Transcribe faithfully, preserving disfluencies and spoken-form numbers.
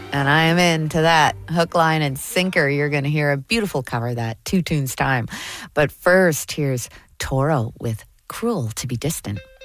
And I am into that. Hook, line, and sinker. You're going to hear a beautiful cover of that. Two tunes time. But first, here's Toro with Cruel to Be Distant.